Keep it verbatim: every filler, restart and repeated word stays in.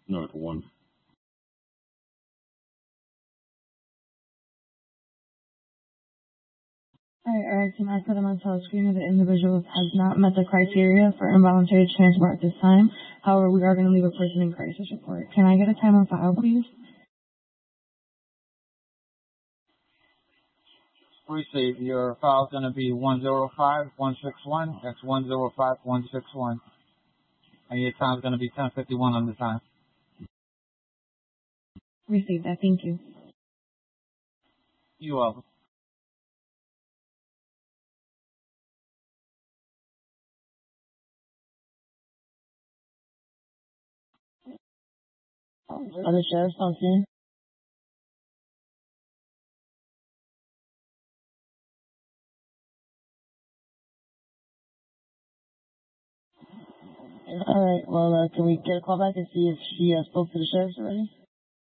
North one. Hi, Eric. Can I put him on telescreen that the individual has not met the criteria for involuntary transport at this time? However, we are going to leave a person in crisis report. Can I get a time on file, please? Receive. Your file is going to be one zero five one six one. That's one zero five one six one. And your time is going to be ten fifty-one on the time. Receive that. Thank you. You're welcome. Other sheriffs on scene? All right. Well, uh, can we get a call back and see if she uh, spoke to the sheriffs already?